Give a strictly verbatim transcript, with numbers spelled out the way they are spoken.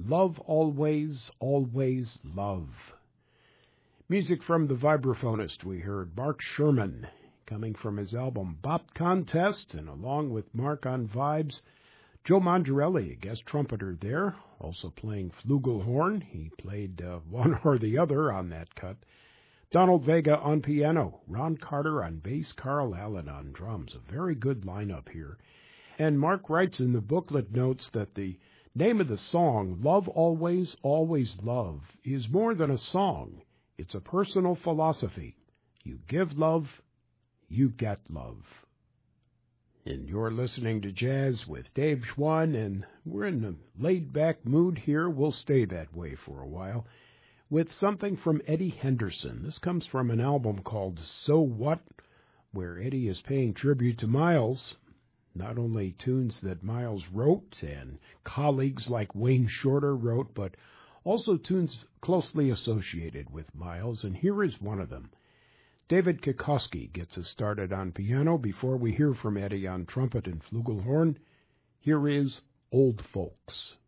Love Always, Always Love. Music from the vibraphonist, we heard Mark Sherman, coming from his album Bop Contest, and along with Mark on vibes, Joe Mongerelli, a guest trumpeter there, also playing flugelhorn. He played uh, one or the other on that cut. Donald Vega on piano, Ron Carter on bass, Carl Allen on drums. A very good lineup here. And Mark writes in the booklet notes that the name of the song, Love Always, Always Love, is more than a song. It's a personal philosophy. You give love, you get love. And you're listening to Jazz with Dave Schwann, and we're in a laid-back mood here. We'll stay that way for a while, with something from Eddie Henderson. This comes from an album called So What, where Eddie is paying tribute to Miles. Not only tunes that Miles wrote and colleagues like Wayne Shorter wrote, but also tunes closely associated with Miles, and here is one of them. David Kikoski gets us started on piano before we hear from Eddie on trumpet and flugelhorn. Here is Old Folks.